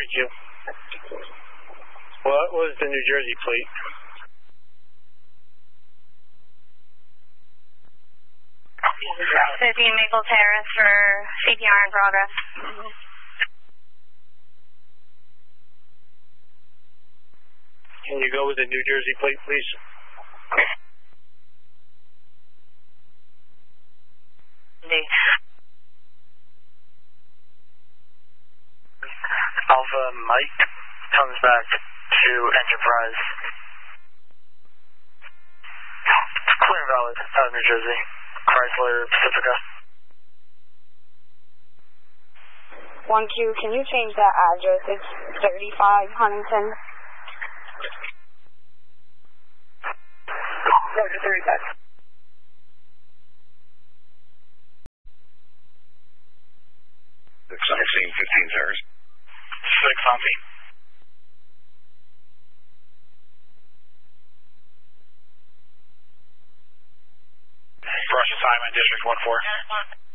Thank you. What was the New Jersey plate? 15 Maple Terrace for CPR in progress. Can you go with the New Jersey plate, please? Indeed. Alpha Mike comes back to Enterprise. Clear and valid out of New Jersey. Chrysler Pacifica. 1Q, can you change that address? It's 35 Huntington. Roger, 35. 15 Terrace. 6 on scene. Brush assignment, District 1-4.